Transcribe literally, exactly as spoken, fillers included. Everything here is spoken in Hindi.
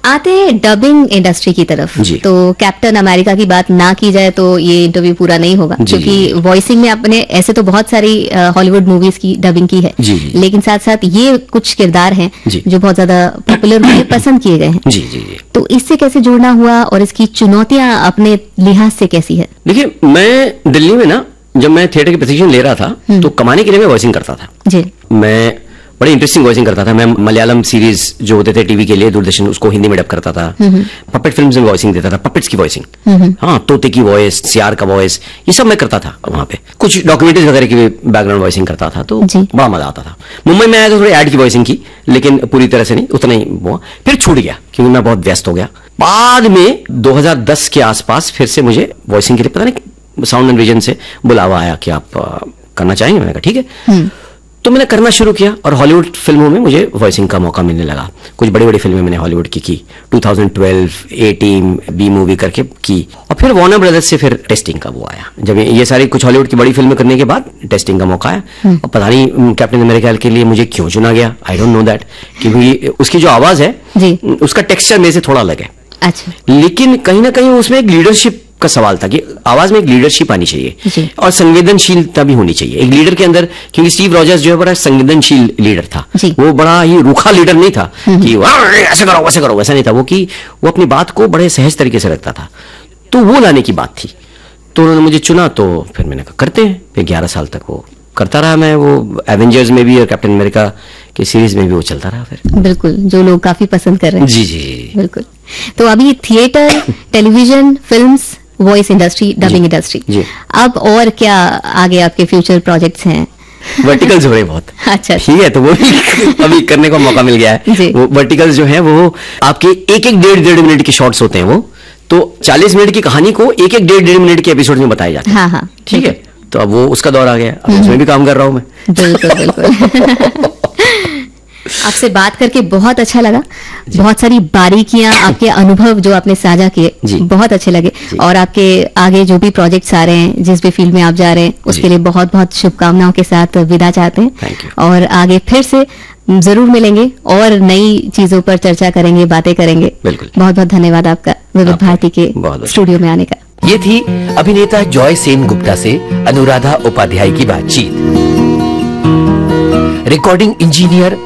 आते हैं डबिंग इंडस्ट्री की तरफ। तो कैप्टन अमेरिका की बात ना की जाए तो ये इंटरव्यू पूरा नहीं होगा, क्योंकि वॉइसिंग में आपने ऐसे तो बहुत सारी हॉलीवुड मूवीज की डबिंग की है, जी, जी, लेकिन साथ साथ ये कुछ किरदार हैं जो बहुत ज्यादा पॉपुलर हुए, पसंद किए गए हैं। जी, जी, जी। तो इससे कैसे जुड़ना हुआ और इसकी चुनौतियां अपने लिहाज से कैसी है? देखिए, मैं दिल्ली में ना जब मैं थिएटर की प्रशिक्षण ले रहा था तो कमाने के लिए मैं वॉइसिंग करता था। जी। मैं बड़ी इंटरेस्टिंग वॉइसिंग करता था। मैं मलयालम सीरीज जो होते थे टीवी के लिए, दूरदर्शन, उसको हिंदी में डब करता था। पपेट फिल्म्स में वॉइसिंग देता था, पपेट्स की वॉइसिंग, हाँ, तोते की वॉइस, सियार का वॉइस, ये सब मैं करता था वहां पे। कुछ डॉक्यूमेंट्रीज वगैरह की बैकग्राउंड वॉइसिंग करता था, तो बड़ा मजा आता था। मुंबई में आया तो थोड़ी एड की वॉइसिंग की, लेकिन पूरी तरह से नहीं, उतना ही हुआ। फिर छूट गया क्योंकि मैं बहुत व्यस्त हो गया। बाद में दो हज़ार दस के आसपास फिर से मुझे वॉइसिंग के लिए पता नहीं साउंड एंड विजन से बुलावा आया कि आप करना चाहेंगे। मैंने कहा ठीक है, तो मैंने करना शुरू किया और हॉलीवुड फिल्मों में मुझे वॉइसिंग का मौका मिलने लगा। कुछ बड़ी बड़ी फिल्में मैंने हॉलीवुड की की दो हज़ार बारह, अठारह बी मूवी करके की, और फिर वार्नर ब्रदर्स से फिर टेस्टिंग का वो आया। जब ये सारी कुछ हॉलीवुड की बड़ी फिल्में करने के बाद टेस्टिंग का मौका आया, और पता नहीं कैप्टन अमेरिका के लिए मुझे क्यों चुना गया, आई डोंट नो दैट, क्योंकि उसकी जो आवाज है उसका टेक्सचर मेरे से थोड़ा अलग है। अच्छा। लेकिन कहीं ना कहीं उसमें एक लीडरशिप का सवाल था कि आवाज में एक लीडरशिप आनी चाहिए और संवेदनशीलता भी होनी चाहिए एक लीडर के अंदर, क्योंकि स्टीव रॉजर्स जो है बड़ा संवेदनशील लीडर था। वो बड़ा ही रूखा लीडर नहीं था कि ऐसे करो वैसे करो, वैसा नहीं था वो, कि वो अपनी बात को बड़े सहज तरीके से रखता था। तो वो लाने की बात थी, तो उन्होंने मुझे चुना, तो फिर मैंने कहा करते हैं। फिर ग्यारह साल तक वो करता रहा मैं, वो एवेंजर्स में भी और कैप्टन अमेरिका की सीरीज में भी वो चलता रहा। फिर बिल्कुल, जो लोग काफी पसंद कर रहे हैं। जी जी बिल्कुल। तो अभी theatre, television, films, voice industry, dubbing industry, अब और क्या आगे आपके फ्यूचर प्रोजेक्ट्स हैं? वर्टिकल्स हो रहे बहुत। अच्छा, ठीक है, तो वो भी अभी करने का मौका मिल गया है। वो वर्टिकल्स जो है वो आपके एक एक डेढ़ डेढ़ मिनट के शॉर्ट्स होते हैं, वो तो चालीस मिनट की कहानी को एक एक डेढ़ डेढ़ मिनट के एपिसोड में बताया जाता है। हाँ हाँ, ठीक है, तो अब वो उसका दौर आ गया, अब उसमें भी काम कर रहा हूं मैं। बिल्कुल बिल्कुल। आपसे बात करके बहुत अच्छा लगा, बहुत सारी बारीकियां, आपके अनुभव जो आपने साझा किए बहुत अच्छे लगे, और आपके आगे जो भी प्रोजेक्ट्स आ रहे हैं, जिस भी फील्ड में आप जा रहे हैं, उसके लिए बहुत बहुत शुभकामनाओं के साथ विदा चाहते हैं, और आगे फिर से जरूर मिलेंगे और नई चीजों पर चर्चा करेंगे, बातें करेंगे। बहुत बहुत धन्यवाद आपका विविध भारती के स्टूडियो में आने का। ये थी अभिनेता जॉय सेन गुप्ता से अनुराधा उपाध्याय की बातचीत। Recording engineer